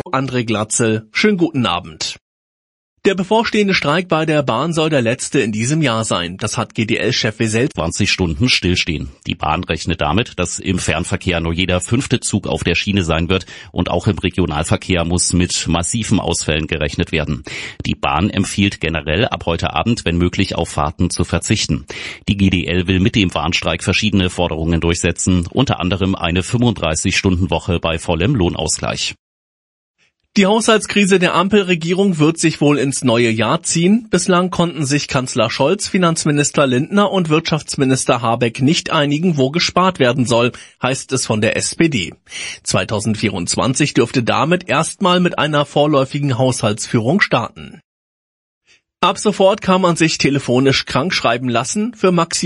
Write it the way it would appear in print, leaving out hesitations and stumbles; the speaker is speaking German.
André Glatzel. Schönen guten Abend. Der bevorstehende Streik bei der Bahn soll der letzte in diesem Jahr sein. Das hat GDL-Chef Wesel 20 Stunden stillstehen. Die Bahn rechnet damit, dass im Fernverkehr nur jeder 5. Zug auf der Schiene sein wird und auch im Regionalverkehr muss mit massiven Ausfällen gerechnet werden. Die Bahn empfiehlt generell ab heute Abend, wenn möglich, auf Fahrten zu verzichten. Die GDL will mit dem Warnstreik verschiedene Forderungen durchsetzen, unter anderem eine 35-Stunden-Woche bei vollem Lohnausgleich. Die Haushaltskrise der Ampelregierung wird sich wohl ins neue Jahr ziehen. Bislang konnten sich Kanzler Scholz, Finanzminister Lindner und Wirtschaftsminister Habeck nicht einigen, wo gespart werden soll, heißt es von der SPD. 2024 dürfte damit erstmal mit einer vorläufigen Haushaltsführung starten. Ab sofort kann man sich telefonisch krankschreiben lassen für maximal